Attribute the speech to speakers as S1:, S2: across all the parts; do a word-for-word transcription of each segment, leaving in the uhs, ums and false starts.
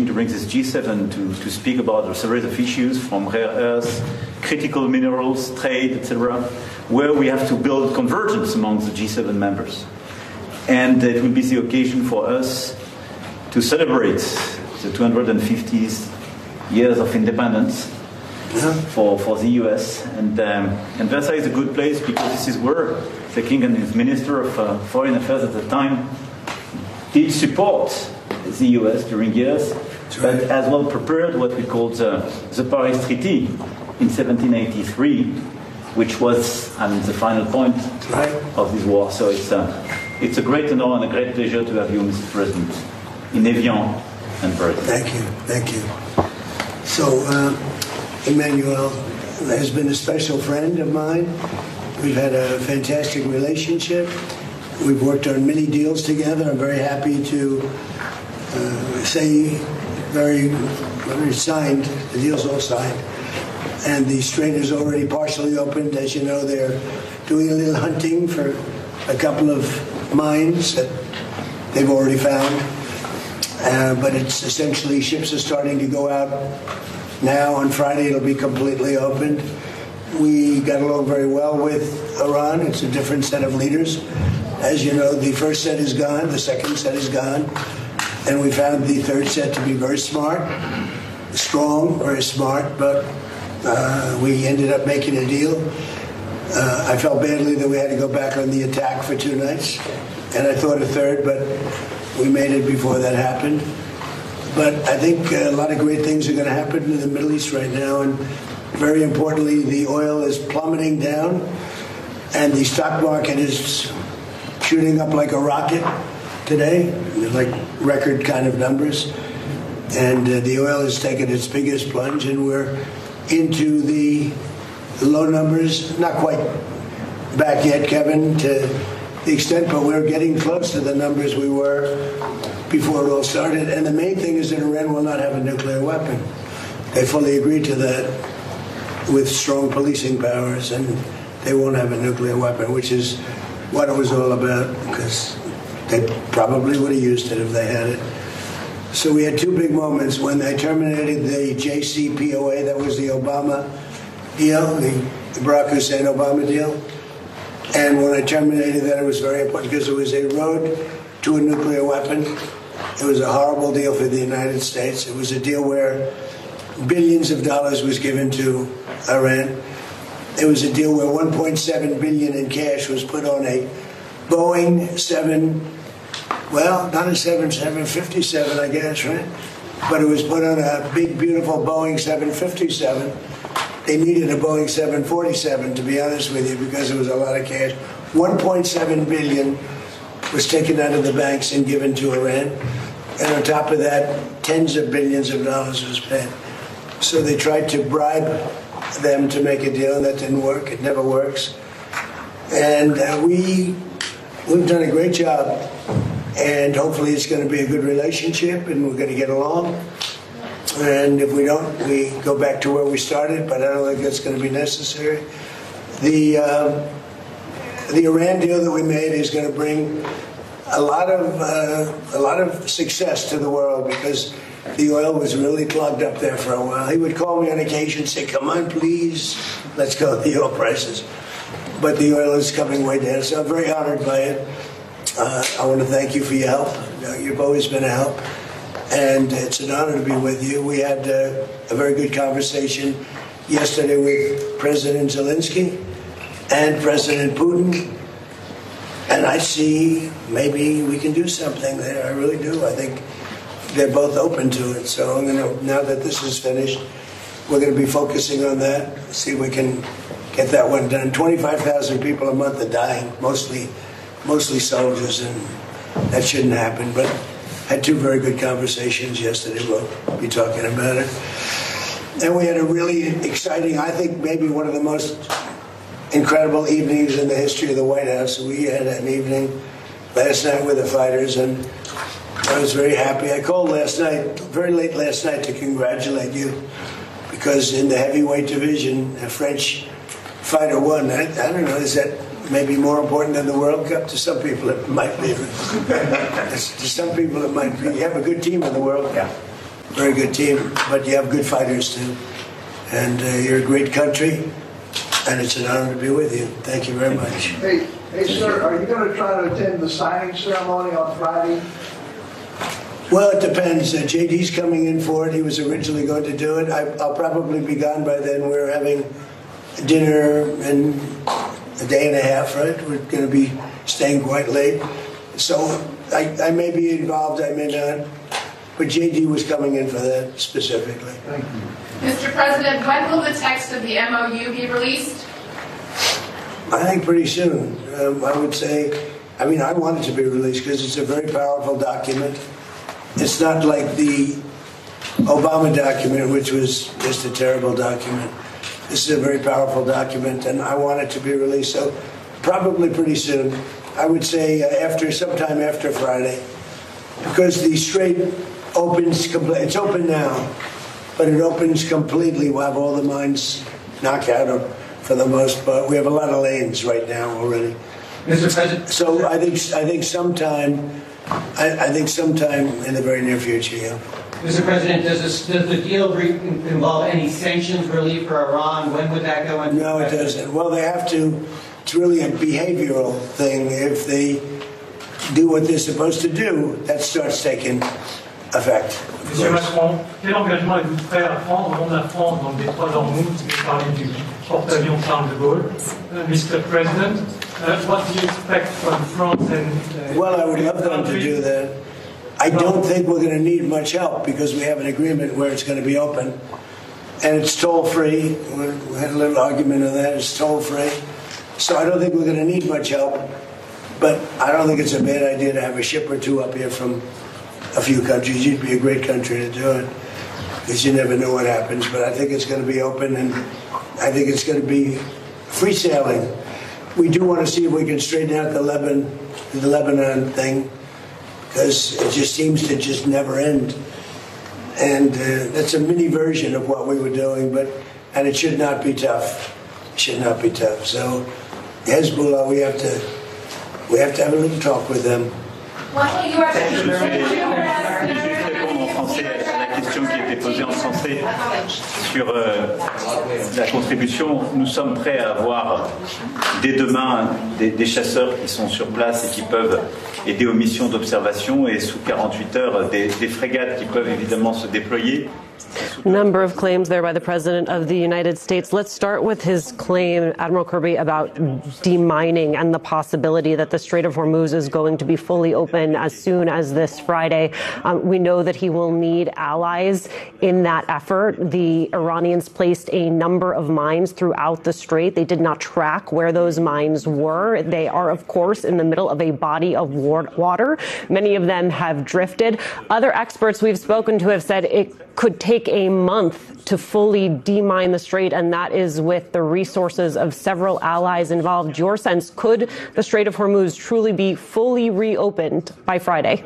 S1: occasion during this G seven to, to speak about a series of issues from rare earths, critical minerals, trade, et cetera, where we have to build convergence among the G seven members. And it will be the occasion for us to celebrate the two hundred fiftieth years of independence for, for the U S. And, um, and Versailles is a good place because this is where the King and his Minister of uh, Foreign Affairs at the time did support the U S during years, right, but as well prepared what we called the, the Paris Treaty in seventeen eighty-three, which was, I mean, the final point, right, of this war. So it's a, it's a great honor and a great pleasure to have you, Mister President, in Evian and Paris.
S2: Thank you, thank you. So, uh, Emmanuel has been a special friend of mine. We've had a fantastic relationship. We've worked on many deals together. I'm very happy to uh, say very, very signed, the deal's all signed. And the strait is already partially opened. As you know, they're doing a little hunting for a couple of mines that they've already found. Uh, but it's essentially, ships are starting to go out now. On Friday, it'll be completely opened. We got along very well with Iran. It's a different set of leaders. As you know, the first set is gone, the second set is gone, and we found the third set to be very smart, strong, very smart, but uh, we ended up making a deal. Uh, I felt badly that we had to go back on the attack for two nights, and I thought a third, but we made it before that happened. But I think a lot of great things are going to happen in the Middle East right now, and very importantly, the oil is plummeting down, and the stock market is shooting up like a rocket today, like record kind of numbers. And uh, the oil has taken its biggest plunge, and we're into the low numbers, not quite back yet, Kevin, to the extent, but we're getting close to the numbers we were before it all started. And the main thing is that Iran will not have a nuclear weapon. They fully agreed to that with strong policing powers, and they won't have a nuclear weapon, which is what it was all about, because they probably would have used it if they had it. So we had two big moments. When they terminated the J C P O A, that was the Obama deal, the Barack Hussein Obama deal. And when I terminated that, it was very important because it was a road to a nuclear weapon. It was a horrible deal for the United States. It was a deal where billions of dollars was given to Iran. It was a deal where one point seven billion dollars in cash was put on a Boeing seven, well, not a seven fifty-seven, I guess, right? But it was put on a big, beautiful Boeing seven fifty-seven. They needed a Boeing seven forty-seven, to be honest with you, because it was a lot of cash. one point seven billion dollars was taken out of the banks and given to Iran. And on top of that, tens of billions of dollars was spent. So they tried to bribe them to make a deal, and that didn't work. It never works. And uh, we, we've done a great job, and hopefully it's going to be a good relationship, and we're going to get along. And if we don't, we go back to where we started, but I don't think that's going to be necessary. The, uh, the Iran deal that we made is going to bring a lot of, uh, a lot of success to the world, because the oil was really clogged up there for a while. He would call me on occasion and say, come on, please, let's go with the oil prices. But the oil is coming way down, so I'm very honored by it. Uh, I want to thank you for your help. You've always been a help, and it's an honor to be with you. We had uh, a very good conversation yesterday with President Zelensky and President Putin, and I see maybe we can do something there. I really do. I think they're both open to it. So I'm going to, now that this is finished, we're going to be focusing on that, see if we can get that one done. twenty-five thousand people a month are dying, mostly mostly soldiers, and that shouldn't happen. But had two very good conversations yesterday. We'll be talking about it. And we had a really exciting, I think maybe one of the most incredible evenings in the history of the White House. We had an evening last night with the fighters, and I was very happy. I called last night, very late last night, to congratulate you, because in the heavyweight division, a French fighter won. I, I don't know, is that maybe more important than the World Cup? To some people it might be. To some people it might be. You have a good team in the World Cup. very good team, but you have good fighters too. And uh, you're a great country, and it's an honor to be with you. Thank you very much.
S3: Hey, hey, sir, are you going to try to attend the signing ceremony on Friday?
S2: Well, it depends. Uh, J D's coming in for it. He was originally going to do it. I, I'll probably be gone by then. We're having dinner in a day and a half, right? We're going to be staying quite late. So I, I may be involved, I may not. But J D was coming in for that specifically.
S3: Thank you.
S4: Mister President, when will the text of the M O U be released?
S2: I think pretty soon. Um, I would say, I mean, I want it to be released because it's a very powerful document. It's not like the Obama document, which was just a terrible document. This is a very powerful document, and I want it to be released. So probably pretty soon. I would say uh, after sometime after Friday, because the Strait opens. Compl- it's open now, but it opens completely. We'll have all the mines knocked out for the most part. We have a lot of lanes right now already.
S5: Mister President.
S2: So I think I think sometime. I, I think sometime in the very near future, yeah.
S5: Mister President, does, this, does the deal re- involve any sanctions relief for Iran? When would that go into
S2: No, it doesn't. Well, they have to. It's really a behavioral thing. If they do what they're supposed to do, that starts taking effect.
S6: Monsieur Macron, quel engagement êtes-vous prêt à prendre au nom de la France dans le détroit d'Ormuz? Vous parlez du porte-avions Charles de Gaulle. Uh, Mister President, uh, what do you expect from France and... Uh,
S2: well, I would love them to do that. I don't think we're going to need much help because we have an agreement where it's going to be open. And it's toll-free. We had a little argument on that. It's toll-free. So I don't think we're going to need much help. But I don't think it's a bad idea to have a ship or two up here from a few countries. You'd be a great country to do it because you never know what happens. But I think it's going to be open, and I think it's going to be free sailing. We do want to see if we can straighten out the Lebanon, the Lebanon thing, because it just seems to just never end. And uh, that's a mini version of what we were doing, but and it should not be tough. It should not be tough. So Hezbollah, we have to we have to have a little talk with them.
S1: La question qui était posée en français sur euh, la contribution, nous sommes prêts à avoir dès demain des, des chasseurs qui sont sur place et qui peuvent aider aux missions d'observation et sous quarante-huit heures des, des frégates qui peuvent évidemment se déployer.
S7: Number of claims there by the President of the United States. Let's start with his claim, Admiral Kirby, about demining and the possibility that the Strait of Hormuz is going to be fully open as soon as this Friday. Um, we know that he will need allies in that effort. The Iranians placed a number of mines throughout the strait. They did not track where those mines were. They are, of course, in the middle of a body of water. Many of them have drifted. Other experts we've spoken to have said it could take a month to fully demine the strait, and that is with the resources of several allies involved. Your sense, could the Strait of Hormuz truly be fully reopened by Friday?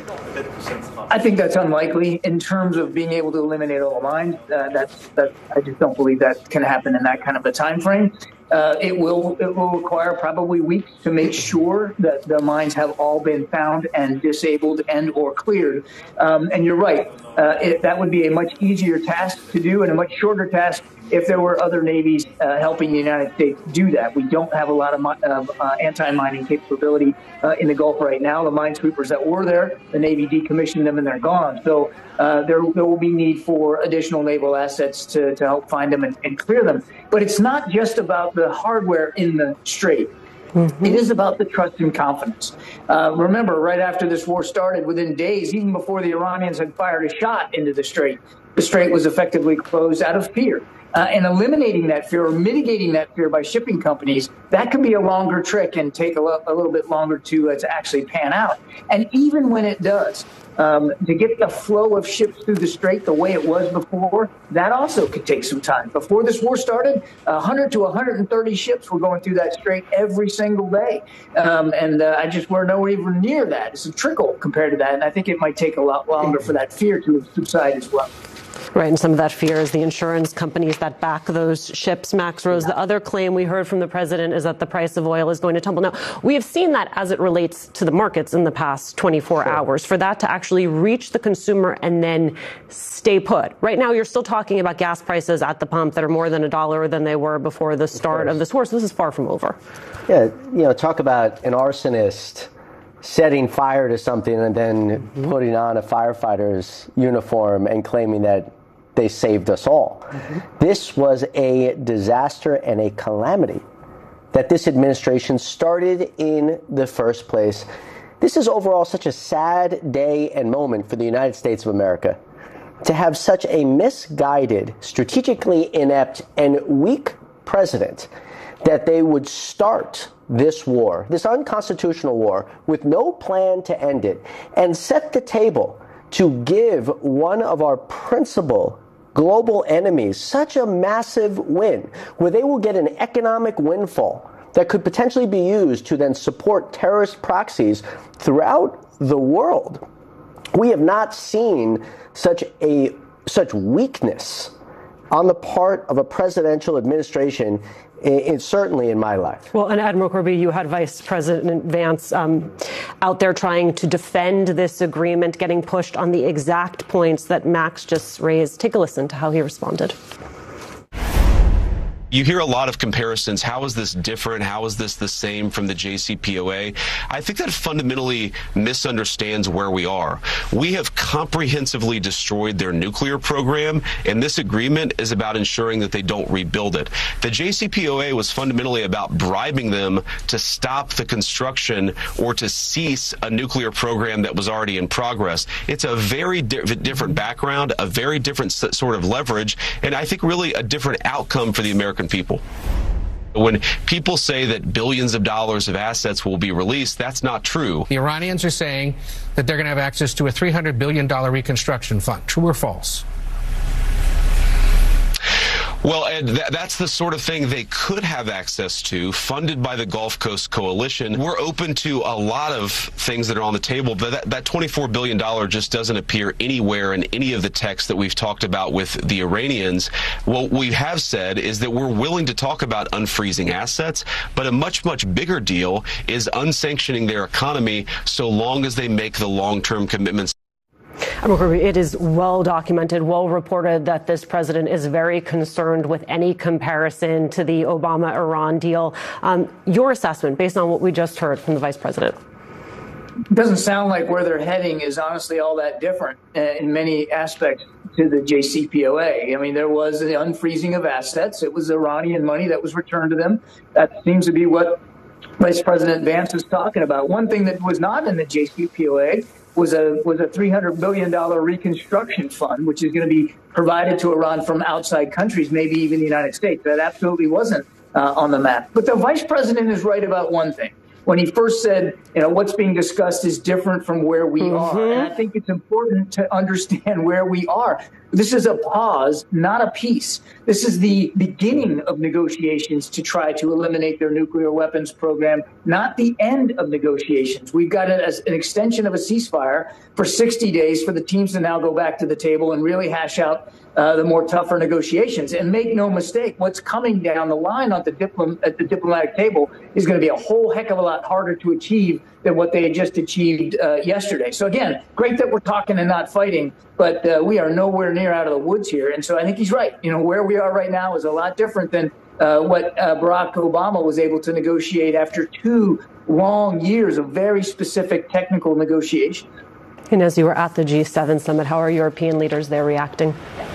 S8: I think that's unlikely in terms of being able to eliminate all mines. Uh, that's that. I just don't believe that can happen in that kind of a time frame. Uh, it will it will require probably weeks to make sure that the mines have all been found and disabled and or cleared. Um, and you're right, uh, it, that would be a much easier task to do and a much shorter task if there were other navies uh, helping the United States do that. We don't have a lot of, of uh, anti-mining capability uh, in the Gulf right now. The minesweepers that were there, the Navy decommissioned them and they're gone. So uh, there, there will be need for additional naval assets to, to help find them and, and clear them. But it's not just about the hardware in the strait. Mm-hmm. It is about the trust and confidence. Uh, remember, right after this war started, within days, even before the Iranians had fired a shot into the strait, the strait was effectively closed out of fear. Uh, and eliminating that fear or mitigating that fear by shipping companies, that can be a longer trick and take a, lo- a little bit longer to, uh, to actually pan out. And even when it does, um, to get the flow of ships through the strait the way it was before, that also could take some time. Before this war started, one hundred to one hundred thirty ships were going through that strait every single day. Um, and uh, I just we're nowhere even near that. It's a trickle compared to that. And I think it might take a lot longer for that fear to subside as well.
S7: Right, and some of that fear is the insurance companies that back those ships. Max Rose, the other claim we heard from the president is that the price of oil is going to tumble. Now, we have seen that as it relates to the markets in the past twenty-four sure. hours, for that to actually reach the consumer and then stay put. Right now, you're still talking about gas prices at the pump that are more than a dollar than they were before the start of, of this war. So this is far from over.
S9: Yeah, you know, talk about an arsonist setting fire to something and then putting on a firefighter's uniform and claiming that they saved us all. Mm-hmm. This was a disaster and a calamity that this administration started in the first place. This is overall such a sad day and moment for the United States of America. To have such a misguided, strategically inept, and weak president, that they would start this war, this unconstitutional war, with no plan to end it, and set the table to give one of our principal global enemies such a massive win, where they will get an economic windfall that could potentially be used to then support terrorist proxies throughout the world. We have not seen such a such weakness on the part of a presidential administration, in, in, certainly in my life.
S7: Well, and Admiral Kirby, you had Vice President Vance um, out there trying to defend this agreement, getting pushed on the exact points that Max just raised. Take a listen to how he responded.
S10: You hear a lot of comparisons. How is this different? How is this the same from the J C P O A? I think that fundamentally misunderstands where we are. We have comprehensively destroyed their nuclear program, and this agreement is about ensuring that they don't rebuild it. The J C P O A was fundamentally about bribing them to stop the construction or to cease a nuclear program that was already in progress. It's a very di- different background, a very different sort of leverage, and I think really a different outcome for the American people. When people say that billions of dollars of assets will be released, that's not true.
S11: The Iranians are saying that they're going to have access to a three hundred billion dollars reconstruction fund. True or false?
S10: Well, Ed, th- that's the sort of thing they could have access to, funded by the Gulf Coast Coalition. We're open to a lot of things that are on the table, but that, that twenty-four billion dollars just doesn't appear anywhere in any of the texts that we've talked about with the Iranians. What we have said is that we're willing to talk about unfreezing assets, but a much, much bigger deal is unsanctioning their economy so long as they make the long-term commitments.
S7: It is well documented, well reported that this president is very concerned with any comparison to the Obama-Iran deal. Um, your assessment, based on what we just heard from the vice president?
S8: It doesn't sound like where they're heading is honestly all that different uh, in many aspects to the J C P O A. I mean, there was the unfreezing of assets. It was Iranian money that was returned to them. That seems to be what Vice President Vance is talking about. One thing that was not in the J C P O A was a was a three hundred billion dollars reconstruction fund, which is going to be provided to Iran from outside countries, maybe even the United States. That absolutely wasn't uh, on the map. But the vice president is right about one thing. When he first said, you know, what's being discussed is different from where we mm-hmm. are. And I think it's important to understand where we are. This is a pause, not a peace. This is the beginning of negotiations to try to eliminate their nuclear weapons program, not the end of negotiations. We've got an, an extension of a ceasefire for sixty days for the teams to now go back to the table and really hash out uh, the more tougher negotiations. And make no mistake, what's coming down the line at the, diplom- at the diplomatic table is going to be a whole heck of a lot harder to achieve than what they had just achieved uh, yesterday. So again, great that we're talking and not fighting, but uh, we are nowhere near out of the woods here. And so I think he's right. You know, where we are right now is a lot different than uh, what uh, Barack Obama was able to negotiate after two long years of very specific technical negotiations.
S7: And as you were at the G seven summit, how are European leaders there reacting?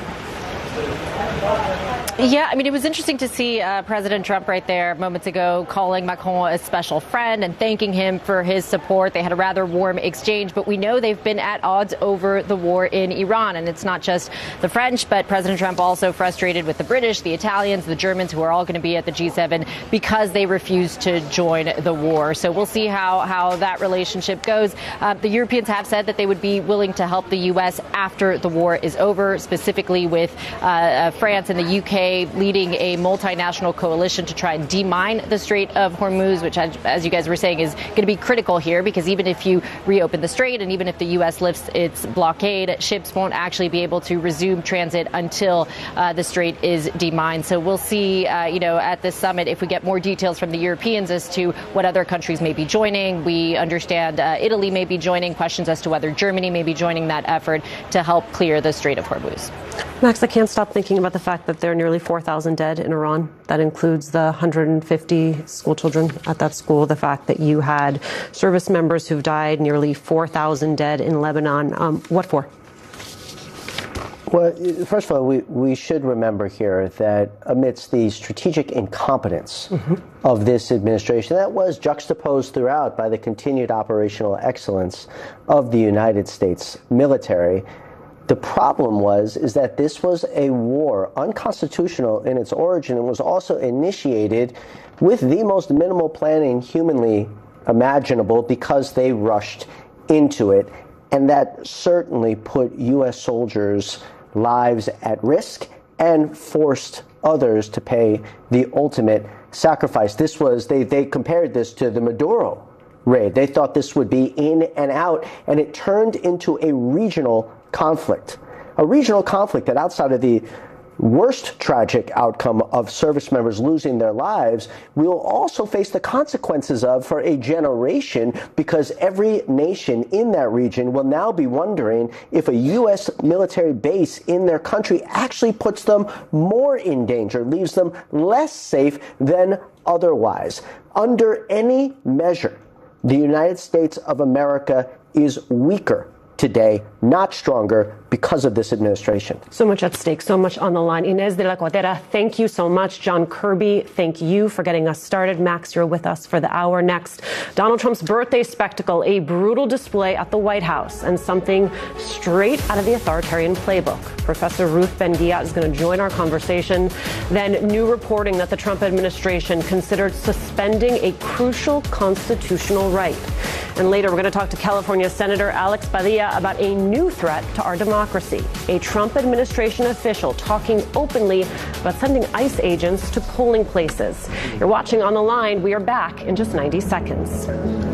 S12: Yeah, I mean, it was interesting to see uh, President Trump right there moments ago calling Macron a special friend and thanking him for his support. They had a rather warm exchange, but we know they've been at odds over the war in Iran. And it's not just the French, but President Trump also frustrated with the British, the Italians, the Germans, who are all going to be at the G seven because they refused to join the war. So we'll see how, how that relationship goes. Uh, the Europeans have said that they would be willing to help the U S after the war is over, specifically with uh, uh, France and the U K A leading a multinational coalition to try and demine the Strait of Hormuz, which, as you guys were saying, is going to be critical here, because even if you reopen the strait and even if the U S lifts its blockade, ships won't actually be able to resume transit until uh, the strait is demined. So we'll see, uh, you know, at this summit if we get more details from the Europeans as to what other countries may be joining. We understand uh, Italy may be joining, questions as to whether Germany may be joining that effort to help clear the Strait of Hormuz.
S7: Max, I can't stop thinking about the fact that there are nearly four thousand dead in Iran. That includes the one hundred fifty school children at that school, the fact that you had service members who've died, nearly four thousand dead in Lebanon. Um, what for?
S9: Well, first of all, we, we should remember here that amidst the strategic incompetence mm-hmm. of this administration, that was juxtaposed throughout by the continued operational excellence of the United States military. The problem was is that this was a war, unconstitutional in its origin, and was also initiated with the most minimal planning humanly imaginable because they rushed into it. And that certainly put U S soldiers' lives at risk and forced others to pay the ultimate sacrifice. This was, they, they compared this to the Maduro raid. They thought this would be in and out, and it turned into a regional conflict. A regional conflict that, outside of the worst tragic outcome of service members losing their lives, we will also face the consequences of for a generation, because every nation in that region will now be wondering if a U S military base in their country actually puts them more in danger, leaves them less safe than otherwise. Under any measure, the United States of America is weaker today, not stronger, because of this administration.
S7: So much at stake, so much on the line. Inés de la Cuadra, thank you so much. John Kirby, thank you for getting us started. Max, you're with us for the hour next. Donald Trump's birthday spectacle, a brutal display at the White House, and something straight out of the authoritarian playbook. Professor Ruth Ben-Ghiat is going to join our conversation. Then new reporting that the Trump administration considered suspending a crucial constitutional right. And later, we're going to talk to California Senator Alex Padilla about a new threat to our democracy. A Trump administration official talking openly about sending ICE agents to polling places. You're watching On the Line. We are back in just ninety seconds.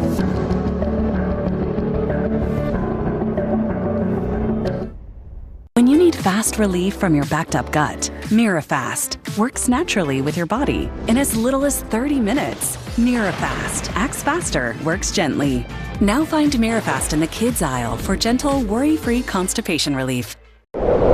S13: When you need fast relief from your backed up gut, Mirafast works naturally with your body in as little as thirty minutes. Mirafast acts faster, works gently. Now find Mirafast in the kids aisle for gentle, worry-free constipation relief.